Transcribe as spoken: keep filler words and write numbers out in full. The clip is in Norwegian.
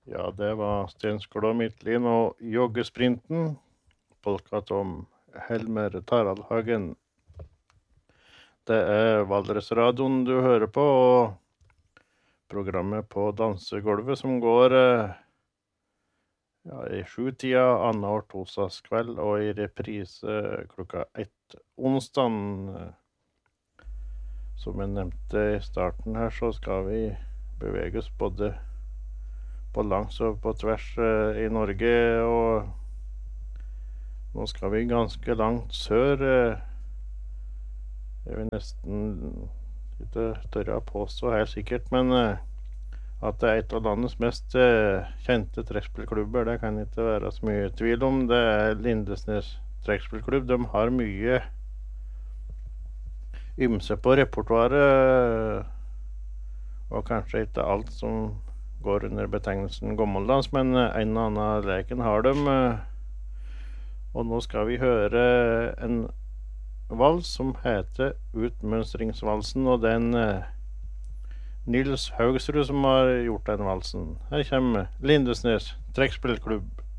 Ja, det var Stenskull og Midtlin og Joggesprinten, polkat om Helmer Taraldhagen. Det er Valdresradioen du hører på, og programmet på dansegulvet som går eh, ja, i sju-tida annenhver torsdagskveld og i reprise klokka ett onsdagen. Som jeg nevnte i starten her, så skal vi bevege oss både på langs og på tvers eh, i Norge, og nå skal vi ganske langt sør. Eh, jeg vil nesten ikke tørre å påstå helt sikkert, men eh, at det er et av landets mest eh, kjente trekkspillklubber, det kan ikke være så mye tvil om. Det er Lindesnes trekkspillklubb. De har mye ymse på repertoaret, og kanskje ikke alt som går under betegnelsen gammeldans, men en og annen leken har de. Og nå skal vi høre en vals som heter Utmønstringsvalsen, og den Nils Haugsrud som har gjort den valsen. Her kommer Lindesnes trekkspillklubb.